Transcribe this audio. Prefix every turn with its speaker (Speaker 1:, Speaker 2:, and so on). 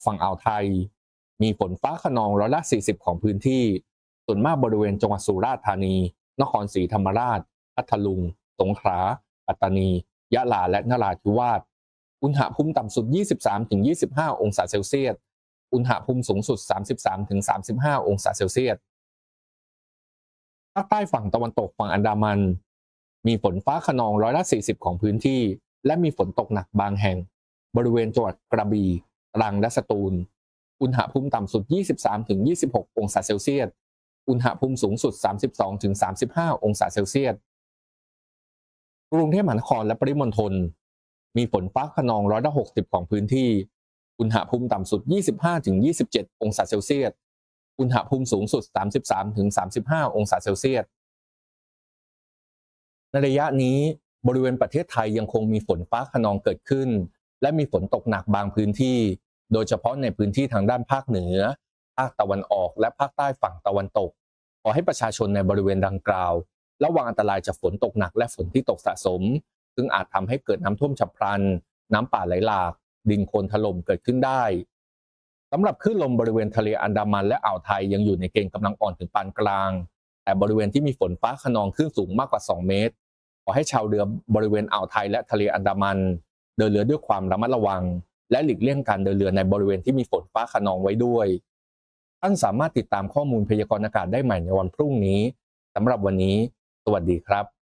Speaker 1: ฝั่งอ่าวไทยมีฝนฟ้าคะนอง40%ของพื้นที่ส่วนมากบริเวณจังหวัดสุราษฎร์ธานีนครศรีธรรมราชพัทลุงสงขลาปัตตานียะลาและนราธิวาสอุณหภูมิต่ำสุด 23-25 องศาเซลเซียสอุณหภูมิสูงสุด 33-35 องศาเซลเซียสภาคใต้ฝั่งตะวันตกฝั่งอันดามันมีฝนฟ้าคะนอง40%ของพื้นที่และมีฝนตกหนักบางแห่งบริเวณจังหวัดกระบี่ตรังและสตูลอุณหภูมิต่ำสุด 23-26 องศาเซลเซียสอุณหภูมิสูงสุด 32-35 องศาเซลเซียสกรุงเทพมหานครและปริมณฑลมีฝนฟ้าคะนอง60%ของพื้นที่อุณหภูมิต่ำสุด 25-27 องศาเซลเซียสอุณหภูมิสูงสุด 33-35 องศาเซลเซียสในระยะนี้บริเวณประเทศไทยยังคงมีฝนฟ้าคะนองเกิดขึ้นและมีฝนตกหนักบางพื้นที่โดยเฉพาะในพื้นที่ทางด้านภาคเหนือภาคตะวันออกและภาคใต้ฝั่งตะวันตกขอให้ประชาชนในบริเวณดังกล่าวระวังอันตรายจากฝนตกหนักและฝนที่ตกสะสมซึ่งอาจทำให้เกิดน้ำท่วมฉับพลันน้ำป่าไหลหลากดินโคลนถล่มเกิดขึ้นได้สำหรับคลื่นลมบริเวณทะเลอันดามันและอ่าวไทยยังอยู่ในเกณฑ์กำลังอ่อนถึงปานกลางแต่บริเวณที่มีฝนฟ้าคะนองคลื่นสูงมากกว่า2 เมตรขอให้ชาวเรือบริเวณอ่าวไทยและทะเลอันดามันเดินเรือด้วยความระมัดระวังและหลีกเลี่ยงการเดินเรือในบริเวณที่มีฝนฟ้าคะนองไว้ด้วยท่านสามารถติดตามข้อมูลพยากรณ์อากาศได้ใหม่ในวันพรุ่งนี้สำหรับวันนี้สวัสดีครับ